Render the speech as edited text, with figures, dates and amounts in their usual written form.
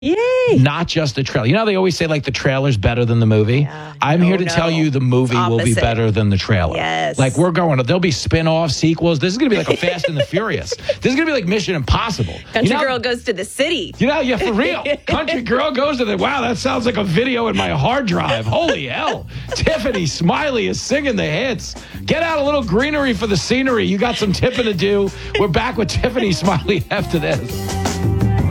Yay. Not just the trailer. You know how they always say like the trailer's better than the movie? Yeah. I'm here to tell you the movie will be better than the trailer. Yes. Like there'll be spin-off sequels. This is going to be like a Fast and the Furious. This is going to be like Mission Impossible. Country Girl goes to the city. Yeah, for real. Country Girl goes to wow, that sounds like a video in my hard drive. Holy hell. Tiffany Smiley is singing the hits. Get out a little greenery for the scenery. You got some tipping to do. We're back with Tiffany Smiley after this.